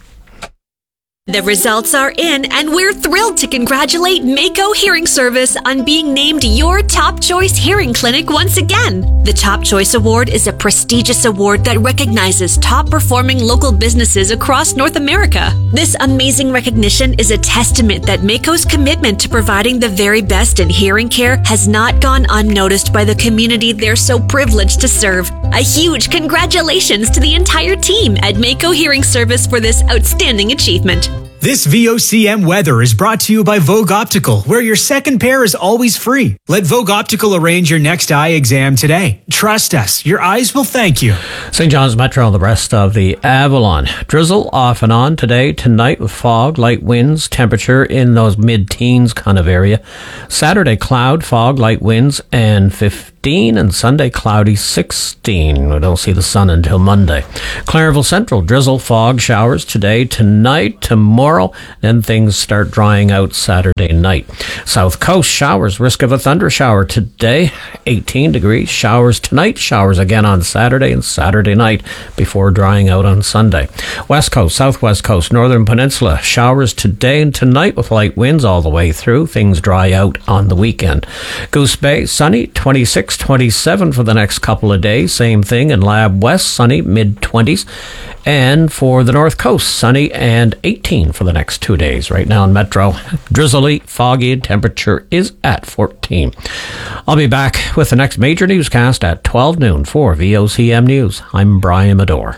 The results are in, and we're thrilled to congratulate Mako Hearing Service on being named your Top Choice Hearing Clinic once again. The Top Choice Award is a prestigious award that recognizes top-performing local businesses across North America. This amazing recognition is a testament that Mako's commitment to providing the very best in hearing care has not gone unnoticed by the community they're so privileged to serve. A huge congratulations to the entire team at Mako Hearing Service for this outstanding achievement. This V O C M weather is brought to you by Vogue Optical, where your second pair is always free. Let Vogue Optical arrange your next eye exam today. Trust us, your eyes will thank you. Saint John's Metro and the rest of the Avalon. Drizzle off and on today, tonight with fog, light winds, temperature in those mid-teens kind of area. Saturday, cloud, fog, light winds, and fifteen, and Sunday, cloudy, sixteen. We don't see the sun until Monday. Clareville Central, drizzle, fog, showers today, tonight, tomorrow. Then things start drying out Saturday night. South Coast, showers, risk of a thunder shower today, eighteen degrees. Showers tonight, showers again on Saturday and Saturday night before drying out on Sunday. West Coast, Southwest Coast, Northern Peninsula, showers today and tonight with light winds all the way through. Things dry out on the weekend. Goose Bay, sunny, twenty-six, twenty-seven for the next couple of days. Same thing in Lab West, sunny, mid-twenties. And for the North Coast, sunny and eighteen for the next two days. Right now in Metro, drizzly, foggy, temperature is at fourteen. I'll be back with the next major newscast at twelve noon for V O C M News. I'm Brian Medore.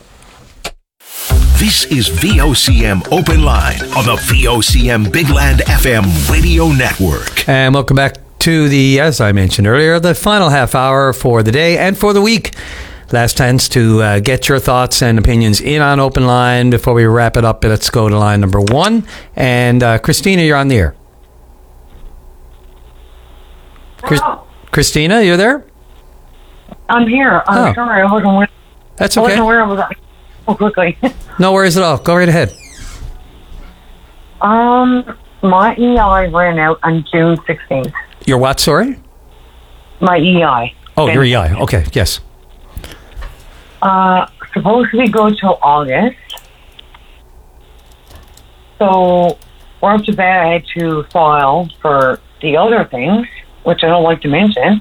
This is V O C M Open Line on the V O C M Big Land F M radio network. And welcome back to the, as I mentioned earlier, the final half hour for the day and for the week. Last chance to uh, get your thoughts and opinions in on Open Line. Before we wrap it up, let's go to line number one. And uh, Christina, you're on the air. Chris- Christina, you're there? I'm here. I'm Oh. sorry. I wasn't aware. That's I okay. wasn't aware of that so quickly. No worries at all. Go right ahead. um, my E I ran out on June sixteenth. Your what, sorry? My E I. Oh, your E I. Okay, yes. Uh, supposed to be good till August. So, right off the bat, I had to file for the other things, which I don't like to mention.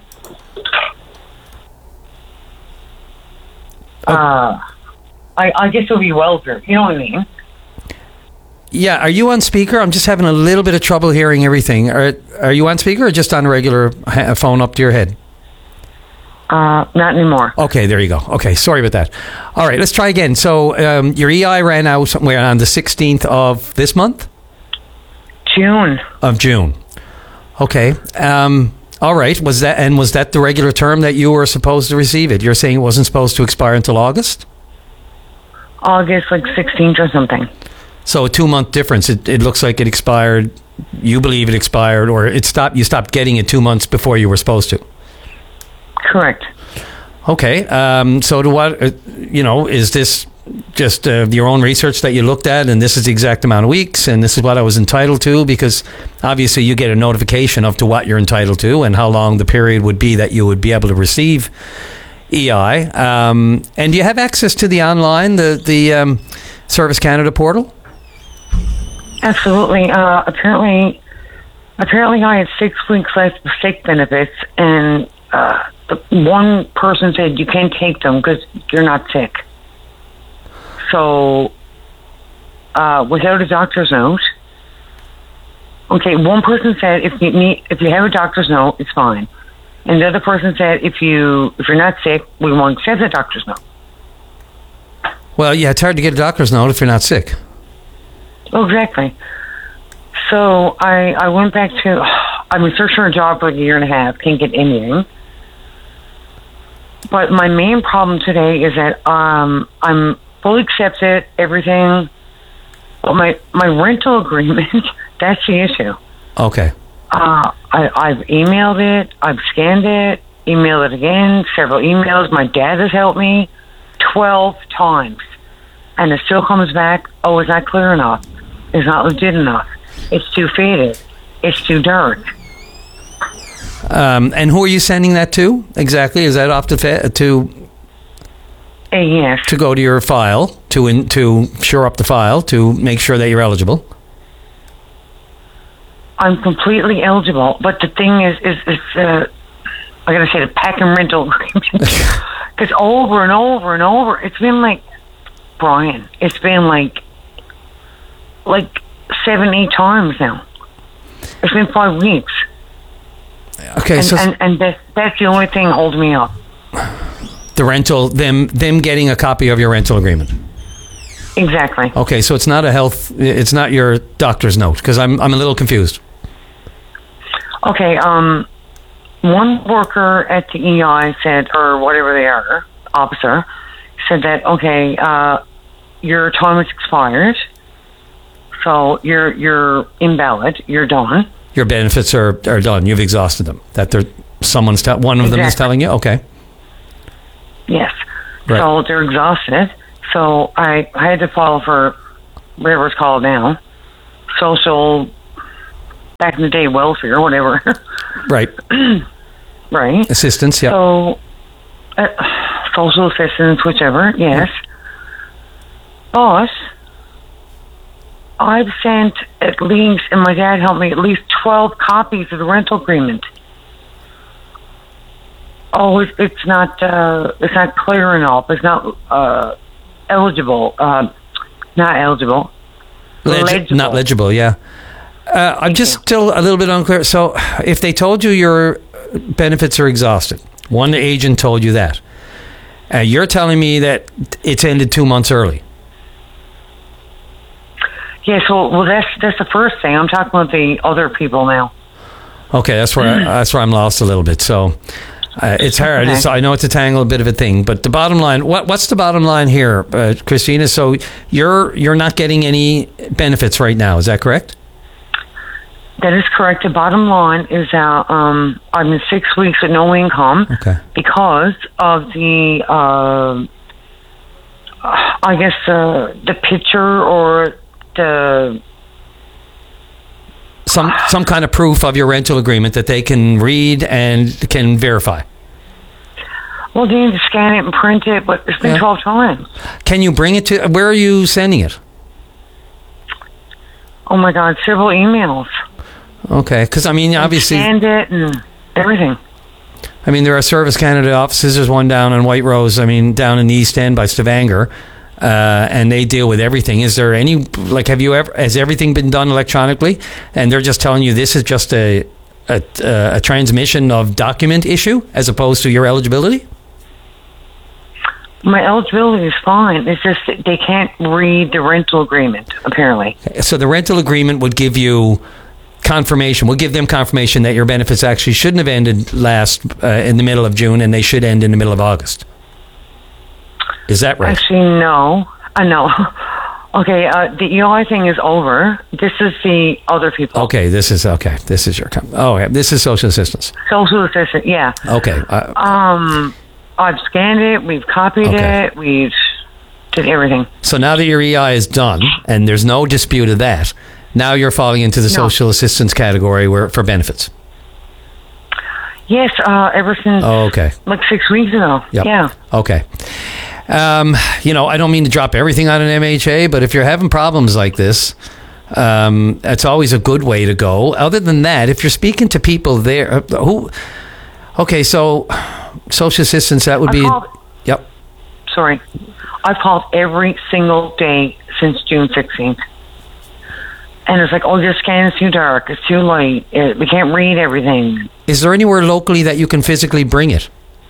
Uh, I, I guess it'll be welfare. You know what I mean? Yeah, are you on speaker? I'm just having a little bit of trouble hearing everything. Are, are you on speaker or just on a regular ha- phone up to your head? Uh, not anymore. Okay, there you go. Okay, sorry about that. All right, let's try again. So um, your E I ran out somewhere on the sixteenth of this month? June. Of June. Okay. Um, all right. Was that and was that the regular term that you were supposed to receive it? You're saying it wasn't supposed to expire until August? August, like sixteenth or something. So a two-month difference. It, it looks like it expired. You believe it expired, or it stopped. You stopped getting it two months before you were supposed to. Correct. Okay. Um, so, to what uh, you know, is this just uh, your own research that you looked at, and this is the exact amount of weeks, and this is what I was entitled to? Because obviously, you get a notification of to what you're entitled to, and how long the period would be that you would be able to receive E I. Um, and do you have access to the online, the the um, Service Canada portal? Absolutely. Uh, apparently, apparently, I had six weeks left of sick benefits, and uh, the one person said you can't take them because you're not sick. So, uh, without a doctor's note, okay, one person said if you need, if you have a doctor's note, it's fine, and the other person said if you if you're not sick, we won't accept the doctor's note. Well, yeah, it's hard to get a doctor's note if you're not sick. Oh, exactly. So I I went back to I've been searching for a job for like a year and a half, can't get anything. But my main problem today is that um I'm fully accepted, everything. But my my rental agreement, that's the issue. Okay. Uh, I, I've emailed it, I've scanned it, emailed it again, several emails. My dad has helped me twelve times, and it still comes back. Oh, is that clear enough? It's not legit enough. It's too faded. It's too dark. Um, and who are you sending that to exactly? Is that off to fa- to uh, yes. to go to your file to in, to shore up the file to make sure that you're eligible. I'm completely eligible, but the thing is, is, is uh, I gotta say the pack and rental agreement. Because over and over and over, it's been like, Brian, it's been like, like seven, eight times now. It's been five weeks. Okay, and, so and, and that, that's the only thing holding me up. the rental, them, them getting a copy of your rental agreement. Exactly. Okay, so it's not a health, it's not your doctor's note, because I'm, I'm a little confused. Okay, um, one worker at the E I said, or whatever they are, officer, said that, okay, uh, your time has expired, so you're you're invalid, you're done. Your benefits are, are done. You've exhausted them. That they're someone's te- one of them is Exactly. telling you. Okay. Yes. Right. So they're exhausted. So I, I had to file for whatever it's called now, social, back in the day, welfare, whatever. Right. Right. Assistance. Yeah. So uh, social assistance, whichever. Yes. But I've sent at least, and my dad helped me, at least twelve copies of the rental agreement. Oh, it's, it's not. Uh, it's not clear enough. It's not uh, eligible. Uh, not eligible. Legi- legible. Not legible. Yeah. Uh, I'm just still a little bit unclear. So, if they told you your benefits are exhausted, one agent told you that, uh, you're telling me that it's ended two months early. Yes. Well, well, that's that's the first thing. I'm talking about the other people now. Okay, that's where I, that's where I'm lost a little bit. So. Uh, it's hard. Okay. It's, I know it's a tangle, a bit of a thing, but the bottom line. What, what's the bottom line here, uh, Christina? So you're you're not getting any benefits right now. Is that correct? That is correct. The bottom line is that um, I'm in six weeks with no income Okay. because of the, uh, I guess, uh, the picture or the... Some some kind of proof of your rental agreement that they can read and can verify. Well, they need to scan it and print it, but it's been Yeah. twelve times. Can you bring it to... Where are you sending it? Oh, my God, several emails. Okay, because, I mean, obviously... Scanned it and everything. I mean, there are Service Canada offices. There's one down in White Rose, I mean, down in the East End by Stavanger, uh, and they deal with everything. Is there any... Like, have you ever... Has everything been done electronically? And they're just telling you this is just a, a, a transmission of document issue as opposed to your eligibility? My eligibility is fine. It's just that they can't read the rental agreement, apparently. So the rental agreement would give you confirmation, will give them confirmation that your benefits actually shouldn't have ended last uh, in the middle of June and they should end in the middle of August. Is that right? Actually, no. I know. Okay, uh, the E I thing is over. This is the other people. Okay, this is okay. This is your com- oh, yeah, this is social assistance. Social assistant, yeah. Okay. Uh, Um, I've scanned it. We've copied Okay. it. We've did everything. so now that your E I is done and there's no dispute of that, now you're falling into the No. social assistance category where for benefits. Yes, uh, ever since Oh, okay. like six weeks ago. Yep. Yeah. Okay. Um, you know, I don't mean to drop everything on an M H A, but if you're having problems like this, um, that's always a good way to go. Other than that, if you're speaking to people there, uh, who, okay, so social assistance, that would I be, called- yep. Sorry. I've called every single day since June sixteenth. And it's like, oh, your scan is too dark. It's too light. It, we can't read everything. Is there anywhere locally that you can physically bring it?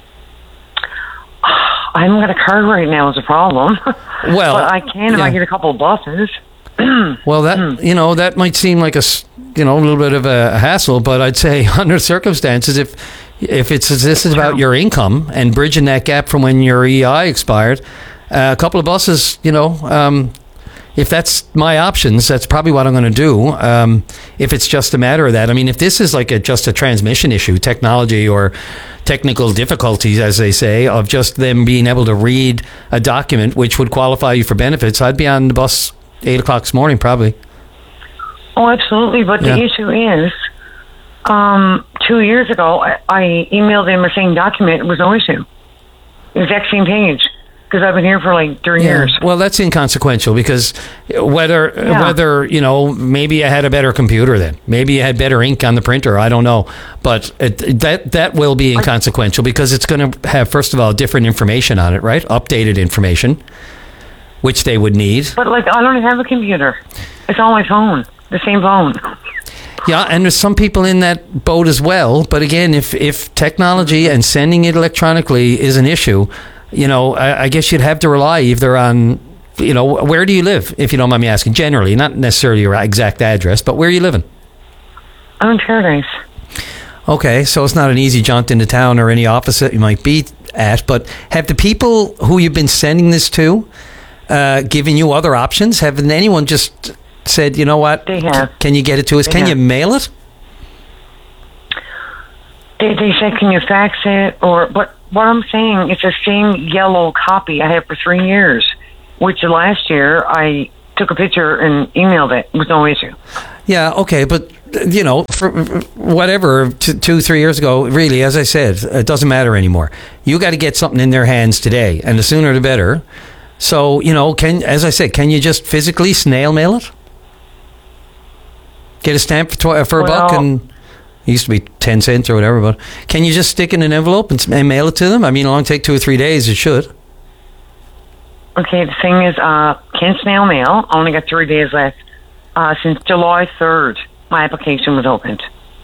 I haven't got a card right now is a problem. Well, but I can if yeah. I get a couple of buses. Well, that, you know, that might seem like a, s- you know, a little bit of a hassle, but I'd say under circumstances, if if it's this is about your income and bridging that gap from when your E I expired, uh, a couple of buses, you know, um, if that's my options, that's probably what I'm going to do. Um, if it's just a matter of that, I mean, if this is like a, just a transmission issue, technology or technical difficulties, as they say, of just them being able to read a document which would qualify you for benefits, I'd be on the bus eight o'clock this morning, probably. Oh, absolutely. But Yeah. the issue is, um, two years ago, I, I emailed them the same document. It was no issue. Exact same page. because I've been here for like three Yeah. years. Well, that's inconsequential because whether Yeah. whether you know maybe I had a better computer then, maybe I had better ink on the printer. I don't know, but it, that that will be inconsequential because it's going to have first of all different information on it, right? Updated information, which they would need. But like, I don't have a computer. It's on my phone, the same phone. Yeah, and there's some people in that boat as well. But again, if if technology and sending it electronically is an issue, you know, I, I guess you'd have to rely either on, you know, where do you live, if you don't mind me asking, generally, not necessarily your exact address, but where are you living? I'm in Paradise. Okay, so it's not an easy jaunt into town or any office that you might be at, but have the people who you've been sending this to uh, given you other options? Haven't anyone just said, you know what, they have. Can you get it to us? They Can have. you mail it? They, they said, can you fax it? Or, but what I'm saying, it's the same yellow copy I had for three years, which last year I took a picture and emailed it with no issue. Yeah, okay, but, you know, for whatever, t- two, three years ago, really, as I said, it doesn't matter anymore. You got to get something in their hands today, and the sooner the better. So, you know, can as I said, can you just physically snail mail it? Get a stamp for, tw- for a Well- buck, and it used to be ten cents or whatever, but can you just stick it in an envelope and, s- and mail it to them? I mean, it'll only take two or three days, it should. Okay, the thing is, uh, can snail mail. I only got three days left. Uh, since July third, my application was opened.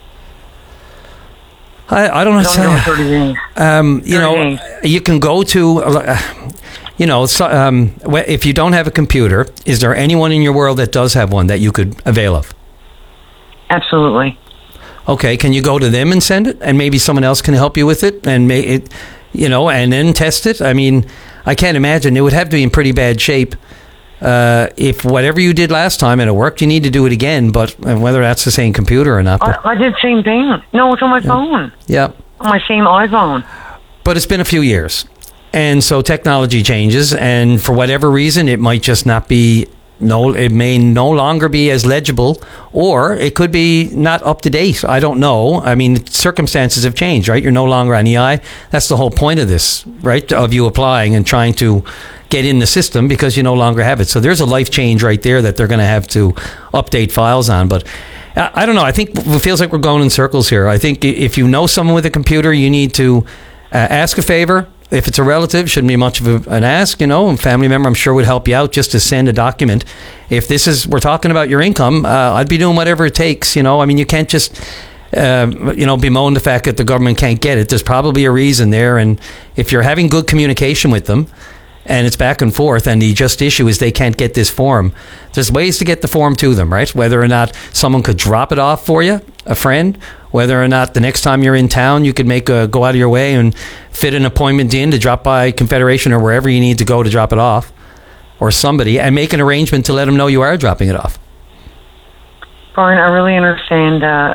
I, I don't know. It's only thirty days. Um, you know, you can go to, uh, you know, so, um, wh- if you don't have a computer, is there anyone in your world that does have one that you could avail of? Absolutely. Okay, can you go to them and send it, and maybe someone else can help you with it, and make it, you know, and then test it? I mean, I can't imagine it would have to be in pretty bad shape. Uh, if whatever you did last time and it worked, you need to do it again. But and whether that's the same computer or not, but, I, I did the same thing. No, it's on my phone. yeah. On my same iPhone. But it's been a few years, and so technology changes, and for whatever reason, it might just not be. No, it may no longer be as legible, or it could be not up to date. I don't know. I mean, circumstances have changed, right? You're no longer on E I. That's the whole point of this, right? Of you applying and trying to get in the system because you no longer have it. So there's a life change right there that they're going to have to update files on. But I I don't know. I think it feels like we're going in circles here. I think if you know someone with a computer, you need to uh, ask a favor. If it's a relative, shouldn't be much of a, an ask, you know. A family member, I'm sure, would help you out just to send a document. If this is, we're talking about your income, uh, I'd be doing whatever it takes, you know. I mean, you can't just, uh, you know, bemoan the fact that the government can't get it. There's probably a reason there. And if you're having good communication with them, and it's back and forth, and the just issue is they can't get this form, there's ways to get the form to them, right? Whether or not someone could drop it off for you, a friend, whether or not the next time you're in town, you could make a, go out of your way and fit an appointment in to drop by Confederation or wherever you need to go to drop it off, or somebody, and make an arrangement to let them know you are dropping it off. Brian, I really understand. Uh,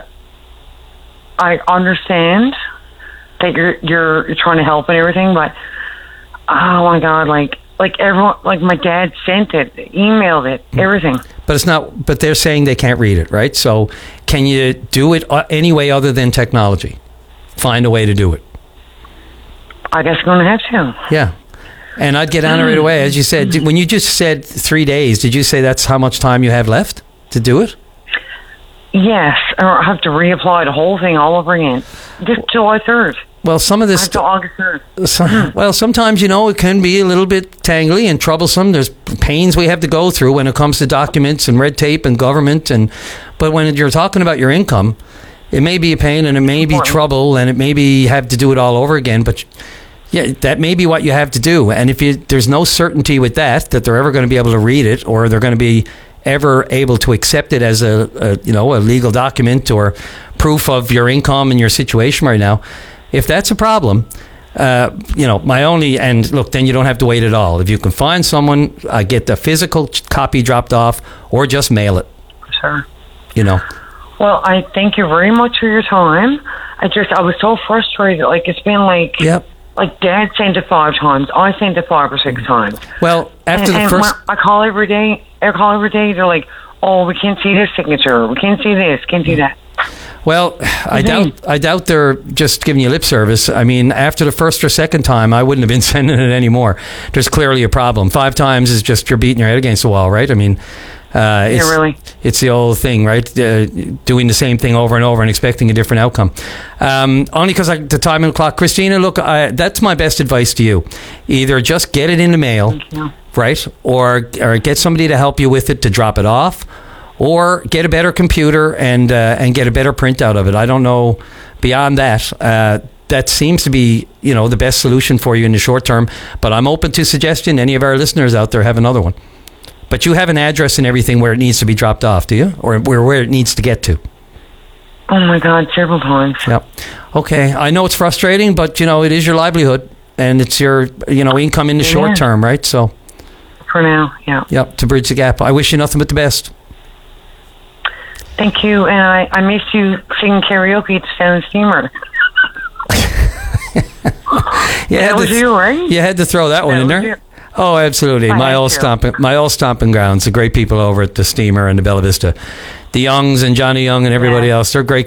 I understand that you're, you're you're trying to help and everything, but oh my God, like like everyone, like my dad sent it, emailed it, everything. But it's not. But they're saying they can't read it, right? So, can you do it any way other than technology? Find a way to do it. I guess I'm going to have to. Yeah, and I'd get on it right away, as you said. Did, when you just said three days, did you say that's how much time you have left to do it? Yes, or I have to reapply the whole thing all over again. Just July third. Well, some of this. Until August third. So, well, sometimes, you know, it can be a little bit tangly and troublesome. There's pains we have to go through when it comes to documents and red tape and government. And but when you're talking about your income, it may be a pain and it may be trouble and it may be have to do it all over again. But yeah, that may be what you have to do. And if you, there's no certainty with that, that they're ever going to be able to read it or they're going to be ever able to accept it as a, a you know, a legal document or proof of your income and your situation right now. If that's a problem, uh, you know, my only, and look, then you don't have to wait at all. If you can find someone, uh, get the physical copy dropped off or just mail it. Sure. You know. Well, I thank you very much for your time. I just, I was so frustrated. Like, it's been like, yep. like Dad sent it five times. I sent it five or six times. Well, after and, the and first... my, I call every day, I call every day, they're like, oh, we can't see this signature. We can't see this, can't see that. Well, I Mhm. doubt I doubt they're just giving you lip service. I mean, after the first or second time, I wouldn't have been sending it anymore. There's clearly a problem. Five times is just you're beating your head against the wall, right? I mean, uh, it's, really. it's the old thing, right? Uh, doing the same thing over and over and expecting a different outcome. Um, only because the time and the clock. Christina, look, I, that's my best advice to you. Either just get it in the mail, right? Or, or get somebody to help you with it to drop it off. Or get a better computer and uh, and get a better printout of it. I don't know beyond that. Uh, that seems to be, you know, the best solution for you in the short term. But I'm open to suggestion. Any of our listeners out there have another one. But you have an address and everything where it needs to be dropped off, do you? Or where where it needs to get to? Oh my God, several times. Yep. Okay. I know it's frustrating, but you know it is your livelihood and it's your you know income in the Yeah. short term, right? So. For now, yeah. Yep. To bridge the gap. I wish you nothing but the best. Thank you, and I, I missed you singing karaoke to Sound Steamer. You That had was to, you, right? You had to throw that, one in was there. you. Oh, absolutely. I My had old to. stomping, my old stomping grounds. The great people over at the Steamer and the Bella Vista, the Youngs and Johnny Young and everybody else. They're great